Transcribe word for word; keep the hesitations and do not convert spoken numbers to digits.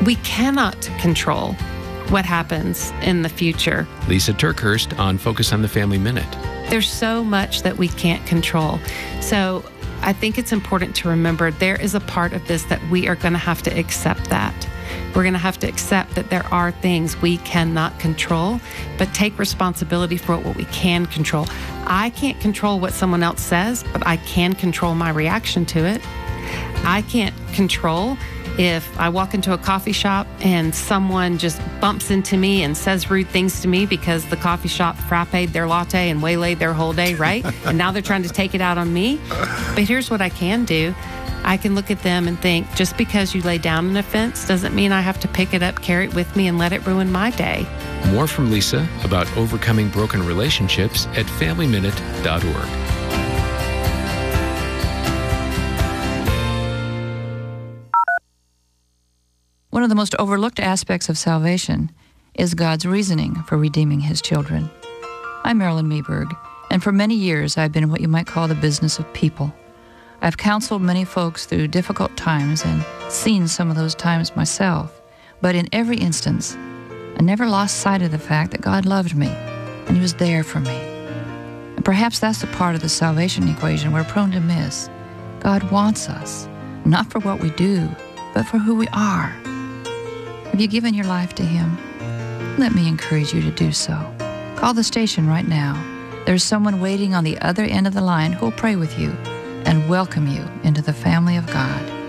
We cannot control what happens in the future. Lisa Turkhurst on Focus on the Family Minute. There's so much that we can't control. So I think it's important to remember there is a part of this that we are going to have to accept that. We're going to have to accept that there are things we cannot control, but take responsibility for what we can control. I can't control what someone else says, but I can control my reaction to it. I can't control if I walk into a coffee shop and someone just bumps into me and says rude things to me because the coffee shop frapped their latte and waylaid their whole day, right? And now they're trying to take it out on me. But here's what I can do. I can look at them and think, just because you lay down an offense doesn't mean I have to pick it up, carry it with me, and let it ruin my day. More from Lisa about overcoming broken relationships at family minute dot org. One of the most overlooked aspects of salvation is God's reasoning for redeeming His children. I'm Marilyn Meeberg, and for many years I've been in what you might call the business of people. I've counseled many folks through difficult times and seen some of those times myself, but in every instance, I never lost sight of the fact that God loved me and He was there for me. And perhaps that's the part of the salvation equation we're prone to miss. God wants us, not for what we do, but for who we are. Have you given your life to Him? Let me encourage you to do so. Call the station right now. There's someone waiting on the other end of the line who'll pray with you and welcome you into the family of God.